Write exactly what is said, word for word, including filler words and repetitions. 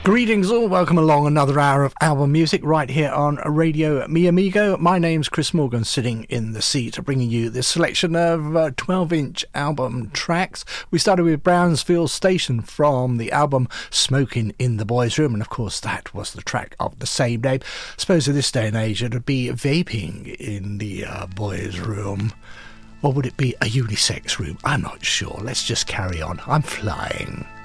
Greetings all, welcome along another hour of album music right here on Radio Mi Amigo. My name's Chris Morgan, sitting in the seat bringing you this selection of uh, twelve inch album tracks. We started with Brownsville Station from the album Smoking in the Boys' Room, and of course that was the track of the same name. I suppose in this day and age it would be vaping in the uh, boys' room. Or would it be a unisex room? I'm not sure. Let's just carry on. I'm flying.